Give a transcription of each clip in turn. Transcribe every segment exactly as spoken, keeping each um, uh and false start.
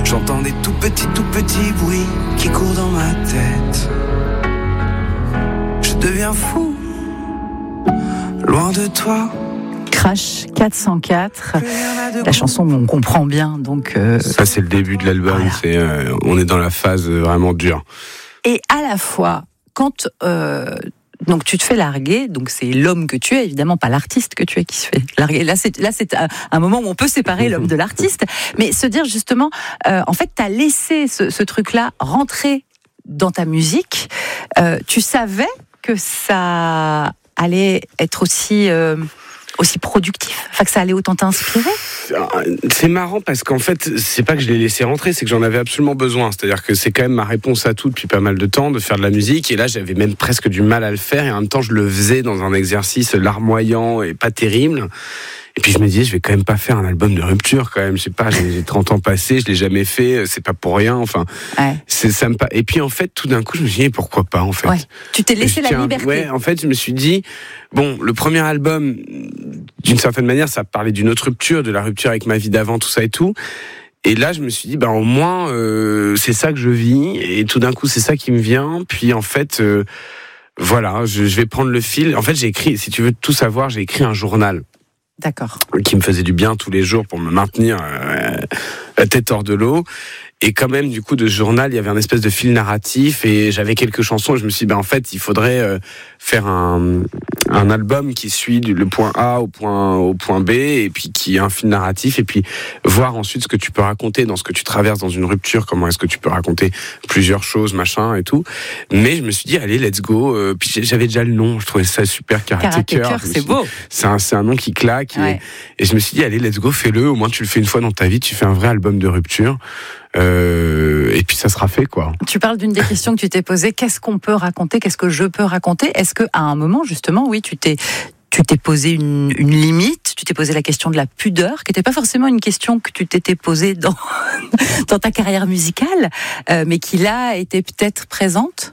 J'entends des tout petits, tout petits bruits qui courent dans ma tête. Je deviens fou, loin de toi. Crash quatre cent quatre, la chanson où on comprend bien. Donc euh... ça c'est le début de l'album, voilà. c'est, euh, on est dans la phase vraiment dure. Et à la fois, quand euh, donc tu te fais larguer, donc c'est l'homme que tu es, évidemment pas l'artiste que tu es qui se fait larguer. Là c'est, là, c'est un moment où on peut séparer l'homme de l'artiste, mais se dire justement, euh, en fait, tu as laissé ce, ce truc-là rentrer dans ta musique. Euh, tu savais que ça allait être aussi... Euh, aussi productif, enfin que ça allait autant t'inspirer. C'est marrant parce qu'en fait, c'est pas que je l'ai laissé rentrer, c'est que j'en avais absolument besoin. C'est-à-dire que c'est quand même ma réponse à tout depuis pas mal de temps, de faire de la musique. Et là, j'avais même presque du mal à le faire. Et en même temps, je le faisais dans un exercice larmoyant et pas terrible. Et puis je me disais, je vais quand même pas faire un album de rupture quand même. Je sais pas, j'ai, j'ai trente ans passés, je l'ai jamais fait, c'est pas pour rien. Enfin, ouais. c'est ça me. Et puis en fait, tout d'un coup, je me suis dit, pourquoi pas en fait. Ouais. Tu t'es laissé la liberté. Ouais, en fait, je me suis dit, bon, le premier album, d'une certaine manière, ça parlait d'une autre rupture, de la rupture avec ma vie d'avant, tout ça et tout. Et là, je me suis dit, ben au moins, euh, c'est ça que je vis. Et tout d'un coup, c'est ça qui me vient. Puis en fait. Euh, voilà, je, je vais prendre le fil. En fait, j'ai écrit, si tu veux tout savoir, j'ai écrit un journal. D'accord. Qui me faisait du bien tous les jours pour me maintenir euh, la tête hors de l'eau. Et quand même, du coup, de ce journal, il y avait un espèce de fil narratif et j'avais quelques chansons. Et je me suis dit, ben, en fait, il faudrait euh, faire un, un album qui suit le point A au point, au point B et puis qui a un fil narratif et puis voir ensuite ce que tu peux raconter dans ce que tu traverses dans une rupture. Comment est-ce que tu peux raconter plusieurs choses, machin et tout. Mais je me suis dit, allez, let's go. Euh, puis j'avais déjà le nom. Je trouvais ça super, Karaté Cœur. C'est beau. C'est un, c'est un nom qui claque. Ouais. Et, et je me suis dit, allez, let's go, fais-le. Au moins, tu le fais une fois dans ta vie. Tu fais un vrai album de rupture. Euh, et puis ça sera fait quoi. Tu parles d'une des questions que tu t'es posée, qu'est-ce qu'on peut raconter, qu'est-ce que je peux raconter? Est-ce qu'à un moment justement, oui, tu t'es tu t'es posé une, une limite, tu t'es posé la question de la pudeur, qui n'était pas forcément une question que tu t'étais posée dans dans ta carrière musicale, euh, mais qui là était peut-être présente?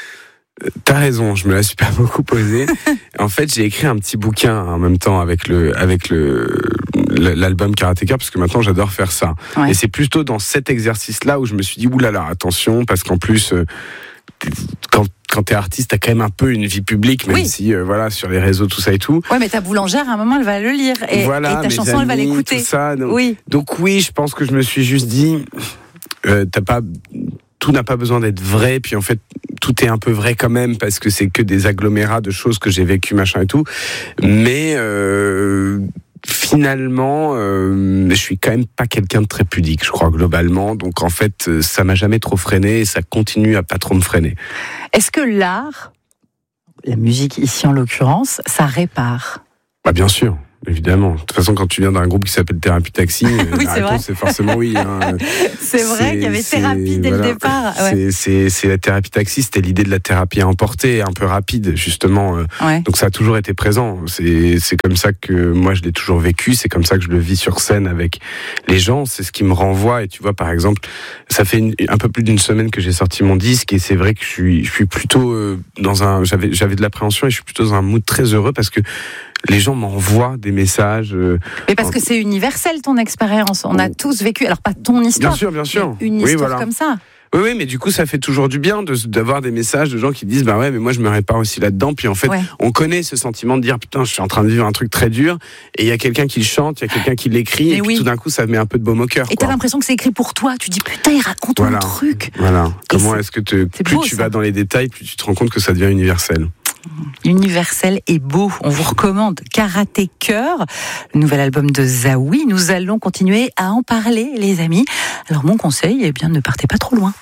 T'as raison, je me la suis pas beaucoup posée. En fait, j'ai écrit un petit bouquin en même temps avec le avec le l'album Karaté Cœur parce que maintenant j'adore faire ça. Ouais. Et c'est plutôt dans cet exercice-là où je me suis dit oulala, attention parce qu'en plus euh, quand quand t'es artiste, t'as quand même un peu une vie publique, même oui. si euh, voilà sur les réseaux tout ça et tout. Ouais, mais ta boulangère à un moment elle va le lire et, voilà, et ta chanson amis, elle va l'écouter. Tout ça, donc, oui. Donc oui, je pense que je me suis juste dit euh, t'as pas tout n'a pas besoin d'être vrai, puis en fait tout est un peu vrai quand même parce que c'est que des agglomérats de choses que j'ai vécues machin et tout, mais euh, finalement euh, je suis quand même pas quelqu'un de très pudique, je crois globalement, donc en fait ça m'a jamais trop freiné et ça continue à pas trop me freiner. Est-ce que l'art, la musique ici en l'occurrence, ça répare? Bah bien sûr. Évidemment. De toute façon, quand tu viens d'un groupe qui s'appelle Thérapie Taxi, oui, la réponse c'est forcément oui. Hein. C'est vrai c'est, qu'il y avait thérapie dès voilà, le départ. Ouais. C'est, c'est, c'est la thérapie taxi, c'était l'idée de la thérapie à emporter, un peu rapide justement. Ouais. Donc ça a toujours été présent. C'est, c'est comme ça que moi je l'ai toujours vécu. C'est comme ça que je le vis sur scène avec les gens. C'est ce qui me renvoie. Et tu vois, par exemple, ça fait une, un peu plus d'une semaine que j'ai sorti mon disque et c'est vrai que je suis, je suis plutôt euh, dans un, j'avais, j'avais de l'appréhension et je suis plutôt dans un mood très heureux parce que les gens m'envoient des messages. Euh, mais parce que c'est universel ton expérience. On a tous vécu, alors pas ton histoire. Bien sûr, bien sûr. Une oui, histoire voilà. comme ça. Oui, oui, mais du coup, ça fait toujours du bien de, d'avoir des messages de gens qui disent, bah ouais, mais moi je me répare aussi là-dedans. Puis en fait, ouais. on connaît ce sentiment de dire, putain, je suis en train de vivre un truc très dur. Et il y a quelqu'un qui le chante, il y a quelqu'un qui l'écrit. Mais et puis oui. tout d'un coup, ça met un peu de baume au cœur. Et quoi. T'as l'impression que c'est écrit pour toi. Tu dis, putain, il raconte voilà. un truc. Voilà. Comment est-ce que te, c'est plus beau, tu ça. vas dans les détails, plus tu te rends compte que ça devient universel. Universel et beau, on vous recommande Karaté Cœur, le nouvel album de Zawi. Nous allons continuer à en parler, les amis. Alors mon conseil, eh bien, ne partez pas trop loin.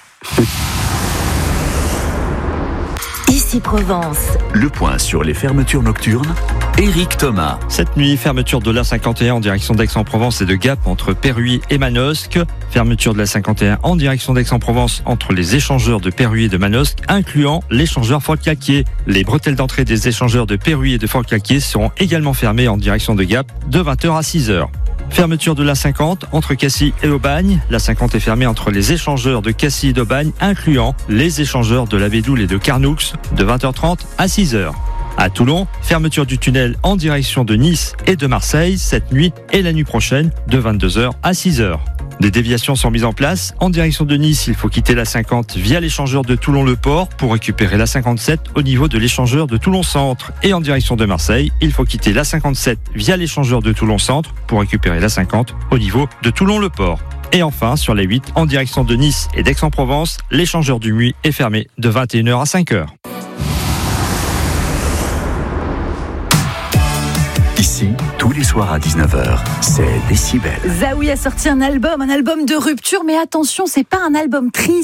Ici Provence. Le point sur les fermetures nocturnes, Éric Thomas. Cette nuit, fermeture de l'A cinquante et un en direction d'Aix-en-Provence et de Gap entre Perruy et Manosque. Fermeture de l'A cinquante et un en direction d'Aix-en-Provence entre les échangeurs de Perruy et de Manosque, incluant l'échangeur Fort-Calquier. Les bretelles d'entrée des échangeurs de Perruy et de Fort-Calquier seront également fermées en direction de Gap de vingt heures à six heures. Fermeture de l'A cinquante entre Cassis et Aubagne. L'A cinquante est fermée entre les échangeurs de Cassis et d'Aubagne, incluant les échangeurs de la Bédoule et de Carnoux, de vingt heures trente à six heures. À Toulon, fermeture du tunnel en direction de Nice et de Marseille cette nuit et la nuit prochaine de vingt-deux heures à six heures. Des déviations sont mises en place. En direction de Nice, il faut quitter la cinquante via l'échangeur de Toulon-le-Port pour récupérer la cinquante-sept au niveau de l'échangeur de Toulon-Centre. Et en direction de Marseille, il faut quitter la cinquante-sept via l'échangeur de Toulon-Centre pour récupérer la cinquante au niveau de Toulon-le-Port. Et enfin, sur la huit, en direction de Nice et d'Aix-en-Provence, l'échangeur du Muy est fermé de vingt et une heures à cinq heures. Ici, tous les soirs à dix-neuf heures, c'est Décibel. Zaoui a sorti un album, un album de rupture, mais attention, c'est pas un album triste.